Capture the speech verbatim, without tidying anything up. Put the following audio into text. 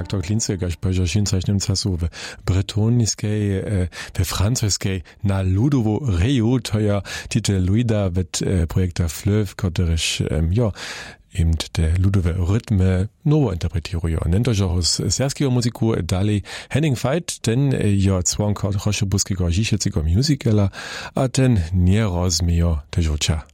faktor Klinzek, až po žincačnom času v bretonskej, ve francoskej na Ludovu reju, to je titel Luida ved projekta Fleuve, ktorýž, ja, eben te ludowe rytmy nowo interpretują. Nennt euch auch z serbskiego muziku dalej Henning Veit, ten ja dzwonka od Rošobuskiego Žižeckiego musicala, a ten nie rozmiejo te žoča.